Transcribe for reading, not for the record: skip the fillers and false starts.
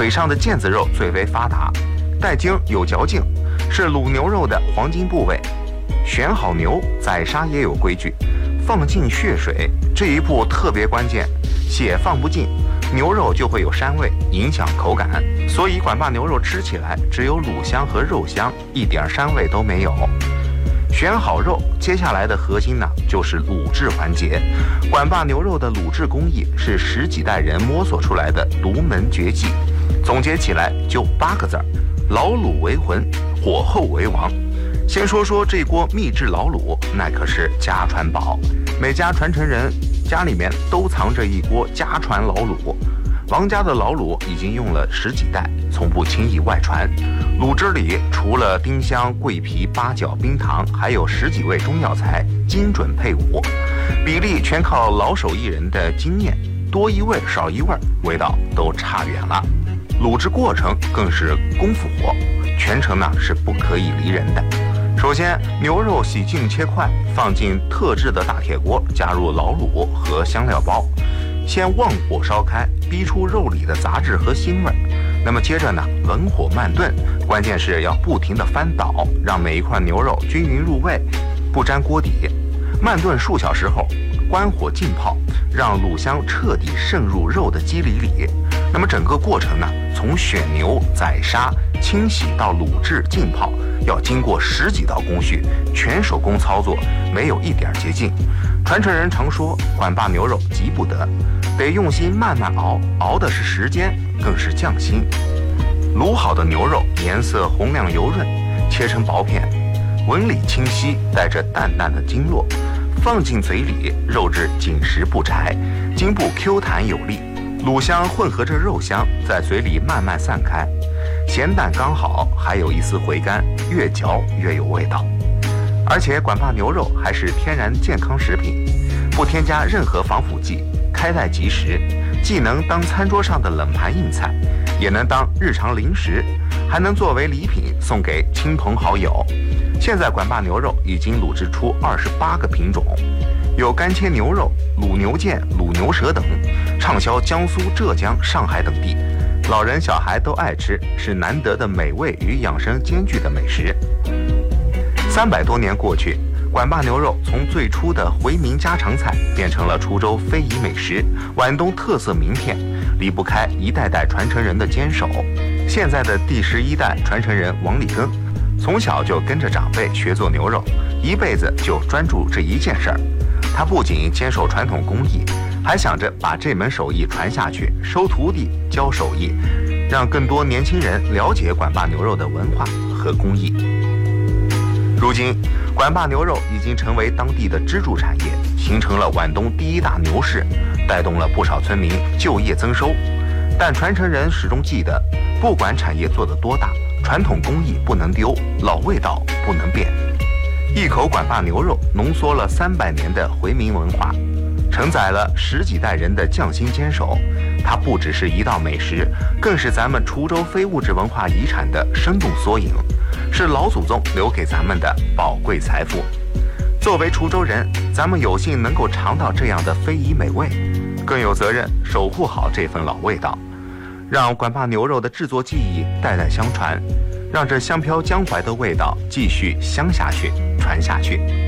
腿上的腱子肉最为发达，带筋有嚼劲，是卤牛肉的黄金部位。选好牛，宰杀也有规矩，放进血水这一步特别关键，血放不进，牛肉就会有膻味，影响口感。所以管坝牛肉吃起来只有卤香和肉香，一点膻味都没有。选好肉，接下来的核心呢就是卤制环节。管坝牛肉的卤制工艺是十几代人摸索出来的独门绝技，总结起来就8个字儿：老卤为魂，火候为王。先说说这锅秘制老卤，那可是家传宝，每家传承人家里面都藏着一锅家传老卤。王家的老卤已经用了10几代，从不轻易外传。卤汁里除了丁香、桂皮、八角、冰糖，还有10几味中药材，精准配伍，比例全靠老手艺人的经验，多一味少一味，味道都差远了。卤制过程更是功夫活，全程呢是不可以离人的。首先，牛肉洗净切块，放进特制的大铁锅，加入老卤和香料包，先旺火烧开，逼出肉里的杂质和腥味。那么接着呢，文火慢炖，关键是要不停地翻倒，让每一块牛肉均匀入味，不沾锅底。慢炖数小时后，关火浸泡，让卤香彻底渗入肉的肌理里。那么整个过程呢，从选牛、宰杀、清洗到卤制、浸泡，要经过10几道工序，全手工操作，没有一点捷径。传承人常说，管坝牛肉急不得，得用心慢慢熬，熬的是时间，更是匠心。卤好的牛肉颜色红亮油润，切成薄片，纹理清晰，带着淡淡的经络，放进嘴里，肉质紧实不柴，筋部 Q 弹有力，卤香混合着肉香在嘴里慢慢散开，咸淡刚好，还有一丝回甘，越嚼越有味道。而且管坝牛肉还是天然健康食品，不添加任何防腐剂，开袋即食，既能当餐桌上的冷盘硬菜，也能当日常零食，还能作为礼品送给亲朋好友。现在管坝牛肉已经卤制出28个品种，有干切牛肉、卤牛腱、卤牛舌等，畅销江苏、浙江、上海等地，老人小孩都爱吃，是难得的美味与养生兼具的美食。300多年过去，管坝牛肉从最初的回民家常菜变成了滁州非遗美食，皖东特色名片，离不开一代代传承人的坚守。现在的第11代传承人王立庚，从小就跟着长辈学做牛肉，一辈子就专注这一件事儿。他不仅坚守传统工艺，还想着把这门手艺传下去，收徒弟教手艺，让更多年轻人了解管坝牛肉的文化和工艺。如今，管坝牛肉已经成为当地的支柱产业，形成了皖东第1大牛市，带动了不少村民就业增收。但传承人始终记得，不管产业做得多大，传统工艺不能丢，老味道不能变。一口管坝牛肉浓缩了300年的回民文化，承载了10几代人的匠心坚守。它不只是一道美食，更是咱们滁州非物质文化遗产的生动缩影，是老祖宗留给咱们的宝贵财富。作为滁州人，咱们有幸能够尝到这样的非遗美味，更有责任守护好这份老味道，让管坝牛肉的制作技艺代代相传，让这香飘江淮的味道继续香下去、传下去。